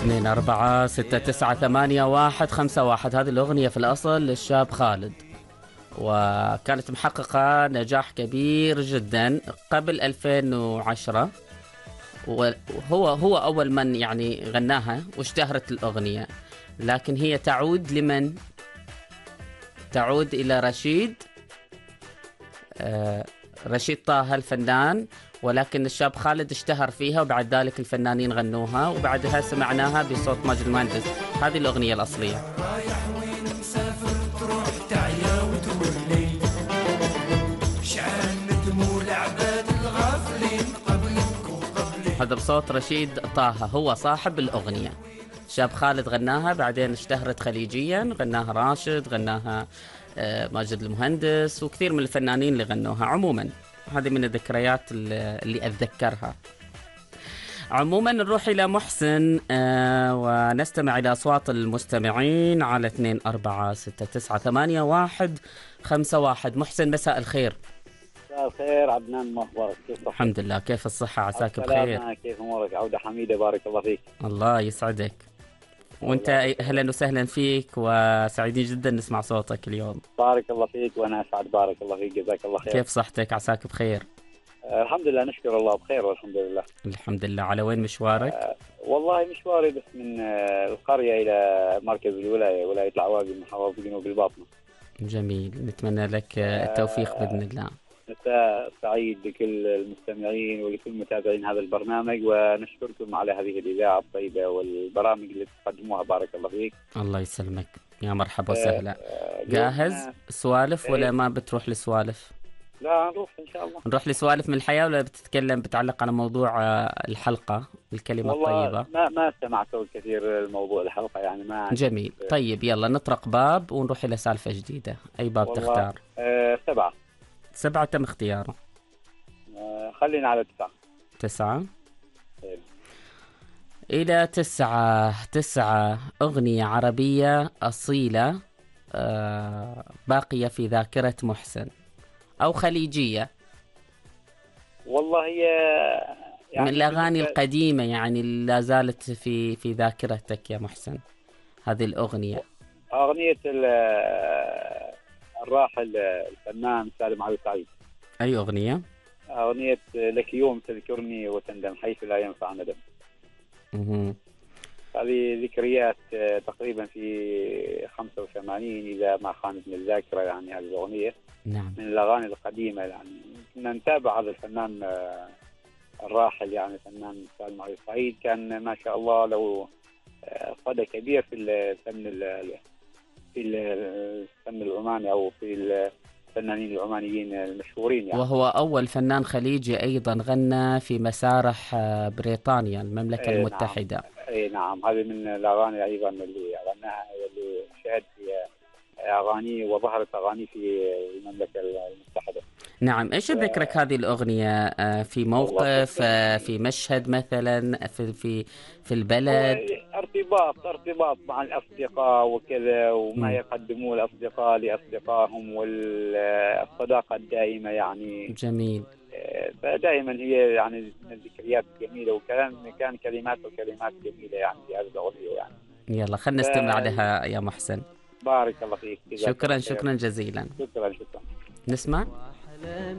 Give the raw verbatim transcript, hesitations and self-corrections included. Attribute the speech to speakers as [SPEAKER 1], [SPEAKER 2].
[SPEAKER 1] اثنين أربعة ستة تسعة ثمانية واحد خمسة واحد. هذه الأغنية في الأصل للشاب خالد، وكانت محققة نجاح كبير جدا قبل ألفين وعشرة، وهو هو أول من يعني غناها واشتهرت الأغنية. لكن هي تعود لمن؟ تعود إلى رشيد آه رشيد طه الفنان، ولكن الشاب خالد اشتهر فيها، وبعد ذلك الفنانين غنوها، وبعدها سمعناها بصوت ماجد المهندس. هذه الأغنية الأصلية.
[SPEAKER 2] رايح وين مسافر تروح تعيا وتولي شعل نتمو لعباد الغافلين قبلك وقبلي.
[SPEAKER 1] هذا بصوت رشيد طه، هو صاحب الأغنية. شاب خالد غناها، بعدين اشتهرت خليجيا، غناها راشد، غناها ماجد المهندس، وكثير من الفنانين اللي غنوها. عموما هذه من الذكريات اللي أتذكرها. عموما نروح إلى محسن آه ونستمع إلى أصوات المستمعين على اثنين أربعة ستة تسعة ثمانية واحد خمسة واحد. محسن، مساء الخير.
[SPEAKER 3] مساء الخير عدنان، ما أخبارك؟ كيف صحتك؟
[SPEAKER 1] الحمد لله، كيف الصحة؟ عساك بخير.
[SPEAKER 3] كيف أمورك؟ عودة حميدة، بارك الله فيك.
[SPEAKER 1] الله يسعدك، وانت اهلا وسهلا فيك، وسعيدين جدا نسمع صوتك اليوم.
[SPEAKER 3] بارك الله فيك، وانا اسعد، بارك الله فيك، جزاك الله خير.
[SPEAKER 1] كيف صحتك؟ عساك بخير؟
[SPEAKER 3] آه الحمد لله، نشكر الله بخير والحمد لله.
[SPEAKER 1] الحمد لله. على وين مشوارك؟
[SPEAKER 3] آه والله مشواري بس من آه القرية الى مركز الولاية، ولاية العواقب، محافظة جنوب الباطنة.
[SPEAKER 1] جميل، نتمنى لك التوفيق آه باذن الله.
[SPEAKER 3] مساء سعيد لكل المستمعين ولكل متابعين هذا البرنامج، ونشكركم على هذه الإذاعة الطيبة والبرامج اللي تقدموها، بارك الله فيك.
[SPEAKER 1] الله يسلمك، يا مرحبا وسهلا. جاهز سوالف ولا ما بتروح لسوالف؟
[SPEAKER 3] لا نروح إن شاء الله.
[SPEAKER 1] نروح لسوالف من الحياة، ولا بتتكلم بتعلق على موضوع الحلقة الكلمة الطيبة؟
[SPEAKER 3] ما ما سمعته الكثير الموضوع الحلقة يعني ما.
[SPEAKER 1] جميل، طيب يلا نطرق باب ونروح إلى سالفة جديدة. أي باب تختار؟
[SPEAKER 3] آه سبعة.
[SPEAKER 1] سبعة تم اختياره.
[SPEAKER 3] آه خلينا على تسعة.
[SPEAKER 1] تسعة. إيه. إلى تسعة. تسعة أغنية عربية أصيلة آه باقية في ذاكرة محسن، أو خليجية.
[SPEAKER 3] والله هي
[SPEAKER 1] يعني من الأغاني القديمة، يعني لا زالت في في ذاكرتك يا محسن هذه الأغنية.
[SPEAKER 3] أغنية الراحل الفنان سالم علي سعيد.
[SPEAKER 1] أي أغنية؟
[SPEAKER 3] أغنية لك يوم تذكرني وتندم حيث لا ينفع ندم.
[SPEAKER 1] اها.
[SPEAKER 3] هذه ذكريات تقريبا في خمسة وثمانين إذا ما خانتني الذاكرة، يعني هذه الأغنية.
[SPEAKER 1] نعم.
[SPEAKER 3] من الأغاني القديمة، يعني كنا نتابع هذا الفنان الراحل، يعني فنان سالم علي سعيد، كان ما شاء الله له صدى كبير في الفن في الفن العماني، أو في الفنانين العمانيين المشهورين يعني.
[SPEAKER 1] وهو أول فنان خليجي أيضا غنى في مسارح بريطانيا، المملكة
[SPEAKER 3] أي
[SPEAKER 1] المتحدة.
[SPEAKER 3] نعم. أي نعم، هذه من الأغاني أيضا اللي غناها، اللي شهد في أغاني وظهرت أغاني في المملكة المتحدة.
[SPEAKER 1] نعم. إيش ذكرك هذه الأغنية؟ في موقف، في مشهد مثلا، في في في البلد؟
[SPEAKER 3] ارتباط ارتباط مع الأصدقاء وكذا، وما م. يقدموه الأصدقاء لأصدقائهم، والصداقة الدائمة يعني.
[SPEAKER 1] جميل.
[SPEAKER 3] فدائما هي يعني من الذكريات الجميلة، وكلام كان كلمات وكلمات جميلة يعني في هذه الأغنية يعني.
[SPEAKER 1] يلا خلنا نستمع ف... لها يا محسن.
[SPEAKER 3] بارك الله فيك.
[SPEAKER 1] شكرا شكرا جزيلا.
[SPEAKER 3] شكرا شكرا.
[SPEAKER 1] نسمع.